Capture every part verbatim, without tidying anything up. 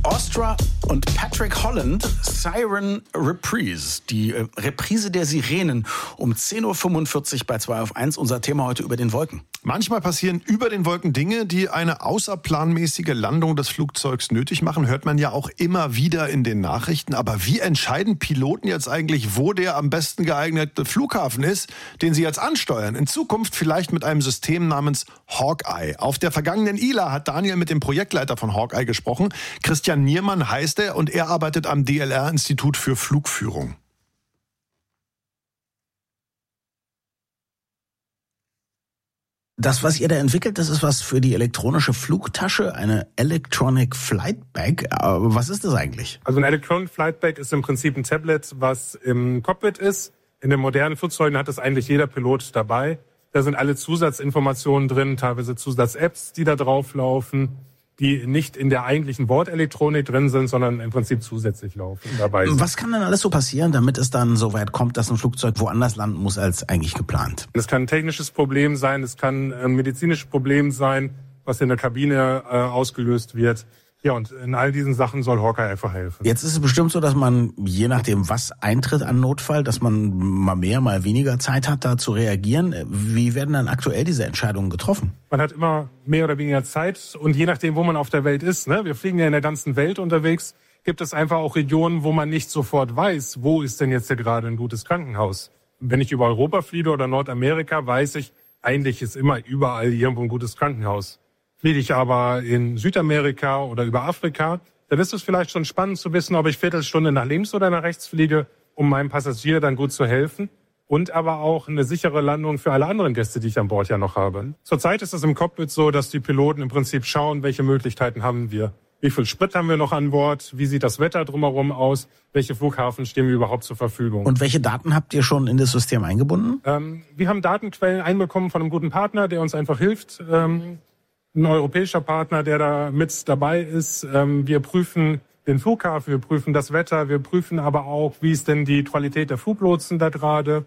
Astra und Patrick Holland, Siren Reprise, die äh, Reprise der Sirenen um zehn Uhr fünfundvierzig bei zwei auf eins. Unser Thema heute über den Wolken. Manchmal passieren über den Wolken Dinge, die eine außerplanmäßige Landung des Flugzeugs nötig machen. Hört man ja auch immer wieder in den Nachrichten. Aber wie entscheiden Piloten jetzt eigentlich, wo der am besten geeignete Flughafen ist, den sie jetzt ansteuern? In Zukunft vielleicht mit einem System namens Hawkeye. Auf der vergangenen I L A hat Daniel mit dem Projektleiter von Hawkeye gesprochen. Christian Niermann heißt er und er arbeitet am D L R-Institut für Flugführung. Das, was ihr da entwickelt, das ist was für die elektronische Flugtasche, eine Electronic Flight Bag. Aber was ist das eigentlich? Also ein Electronic Flight Bag ist im Prinzip ein Tablet, was im Cockpit ist. In den modernen Flugzeugen hat das eigentlich jeder Pilot dabei. Da sind alle Zusatzinformationen drin, teilweise Zusatz-Apps, die da drauf laufen, die nicht in der eigentlichen Bordelektronik drin sind, sondern im Prinzip zusätzlich laufen dabei sind. Was kann denn alles so passieren, damit es dann so weit kommt, dass ein Flugzeug woanders landen muss als eigentlich geplant? Es kann ein technisches Problem sein, es kann ein medizinisches Problem sein, was in der Kabine äh, ausgelöst wird. Ja, und in all diesen Sachen soll Hawkeye einfach helfen. Jetzt ist es bestimmt so, dass man, je nachdem, was eintritt an Notfall, dass man mal mehr, mal weniger Zeit hat, da zu reagieren. Wie werden dann aktuell diese Entscheidungen getroffen? Man hat immer mehr oder weniger Zeit und je nachdem, wo man auf der Welt ist, ne, wir fliegen ja in der ganzen Welt unterwegs, gibt es einfach auch Regionen, wo man nicht sofort weiß, wo ist denn jetzt hier gerade ein gutes Krankenhaus. Wenn ich über Europa fliege oder Nordamerika, weiß ich, eigentlich ist immer überall irgendwo ein gutes Krankenhaus. Fliege ich aber in Südamerika oder über Afrika, dann ist es vielleicht schon spannend zu wissen, ob ich Viertelstunde nach links oder nach rechts fliege, um meinem Passagier dann gut zu helfen. Und aber auch eine sichere Landung für alle anderen Gäste, die ich an Bord ja noch habe. Zurzeit ist es im Cockpit so, dass die Piloten im Prinzip schauen, welche Möglichkeiten haben wir. Wie viel Sprit haben wir noch an Bord? Wie sieht das Wetter drumherum aus? Welche Flughafen stehen wir überhaupt zur Verfügung? Und welche Daten habt ihr schon in das System eingebunden? Ähm, wir haben Datenquellen einbekommen von einem guten Partner, der uns einfach hilft. Ähm, ein europäischer Partner, der da mit dabei ist. Ähm, wir prüfen den Flughafen, wir prüfen das Wetter, wir prüfen aber auch, wie ist denn die Qualität der Fluglotsen da gerade.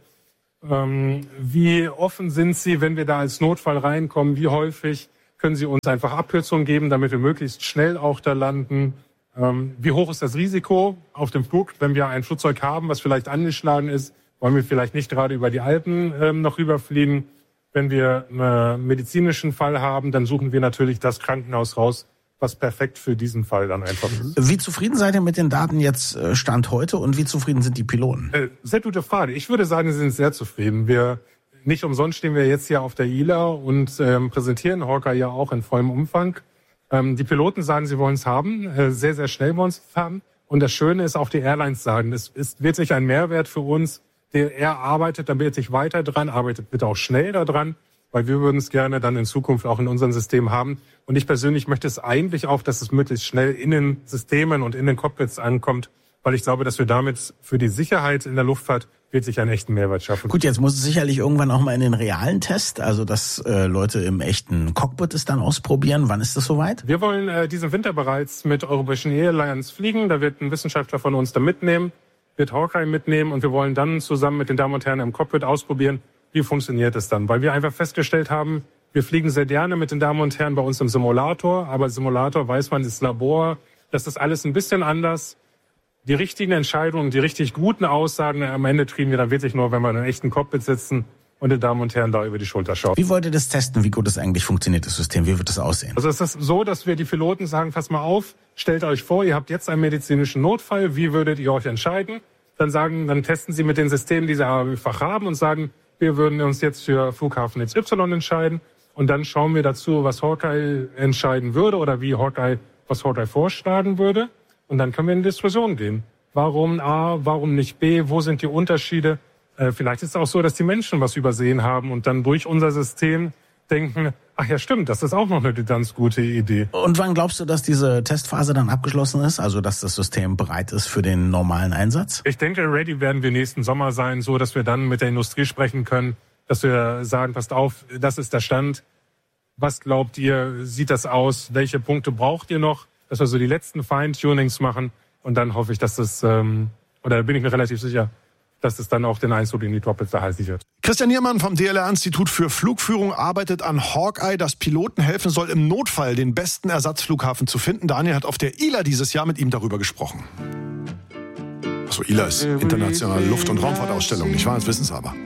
Ähm, wie offen sind sie, wenn wir da als Notfall reinkommen? Wie häufig können sie uns einfach Abkürzungen geben, damit wir möglichst schnell auch da landen? Ähm, wie hoch ist das Risiko auf dem Flug, wenn wir ein Flugzeug haben, was vielleicht angeschlagen ist? Wollen wir vielleicht nicht gerade über die Alpen ähm, noch rüberfliegen? Wenn wir einen medizinischen Fall haben, dann suchen wir natürlich das Krankenhaus raus, was perfekt für diesen Fall dann einfach ist. Wie zufrieden seid ihr mit den Daten jetzt Stand heute und wie zufrieden sind die Piloten? Äh, sehr gute Frage. Ich würde sagen, sie sind sehr zufrieden. Wir nicht umsonst stehen wir jetzt hier auf der I L A und ähm, präsentieren Hawkeye ja auch in vollem Umfang. Ähm, die Piloten sagen, sie wollen es haben, äh, sehr, sehr schnell wollen es haben. Und das Schöne ist, auch die Airlines sagen, es ist wirklich ein Mehrwert für uns. Der er arbeitet, da wird sich weiter dran, arbeitet bitte auch schnell da dran, weil wir würden es gerne dann in Zukunft auch in unserem System haben. Und ich persönlich möchte es eigentlich auch, dass es möglichst schnell in den Systemen und in den Cockpits ankommt, weil ich glaube, dass wir damit für die Sicherheit in der Luftfahrt wirklich einen echten Mehrwert schaffen. Gut, jetzt muss es sicherlich irgendwann auch mal in den realen Test, also dass äh, Leute im echten Cockpit es dann ausprobieren. Wann ist das soweit? Wir wollen äh, diesen Winter bereits mit Europäischen Airlines fliegen. Da wird ein Wissenschaftler von uns da mitnehmen, wird Hawkeye mitnehmen und wir wollen dann zusammen mit den Damen und Herren im Cockpit ausprobieren, wie funktioniert es dann. Weil wir einfach festgestellt haben, wir fliegen sehr gerne mit den Damen und Herren bei uns im Simulator, aber Simulator weiß man, ist Labor, das ist alles ein bisschen anders. Die richtigen Entscheidungen, die richtig guten Aussagen am Ende kriegen wir dann wirklich nur, wenn wir in einem echten Cockpit sitzen und den Damen und Herren da über die Schulter schauen. Wie wollt ihr das testen? Wie gut es eigentlich funktioniert, das System? Wie wird das aussehen? Also es ist so, dass wir die Piloten sagen, pass mal auf, stellt euch vor, ihr habt jetzt einen medizinischen Notfall, wie würdet ihr euch entscheiden? Dann sagen, dann testen sie mit den Systemen, die sie einfach haben und sagen, wir würden uns jetzt für Flughafen X Y entscheiden und dann schauen wir dazu, was Hawkeye entscheiden würde oder wie Hawkeye, was Hawkeye vorschlagen würde und dann können wir in die Diskussion gehen. Warum A, warum nicht B, wo sind die Unterschiede? Äh, vielleicht ist es auch so, dass die Menschen was übersehen haben und dann durch unser System denken, ach ja stimmt, das ist auch noch eine ganz gute Idee. Und wann glaubst du, dass diese Testphase dann abgeschlossen ist, also dass das System bereit ist für den normalen Einsatz? Ich denke, ready werden wir nächsten Sommer sein, so dass wir dann mit der Industrie sprechen können, dass wir sagen, passt auf, das ist der Stand. Was glaubt ihr, sieht das aus? Welche Punkte braucht ihr noch? Dass wir so die letzten Feintunings machen und dann hoffe ich, dass das, ähm, oder bin ich mir relativ sicher, dass es dann auch den Einzug in die Top drei sichert. Christian Niermann vom D L R-Institut für Flugführung arbeitet an Hawkeye, das Piloten helfen soll, im Notfall den besten Ersatzflughafen zu finden. Daniel hat auf der I L A dieses Jahr mit ihm darüber gesprochen. Achso, I L A ist internationale Luft- und Raumfahrtausstellung, nicht wahr? Das wissen Sie aber.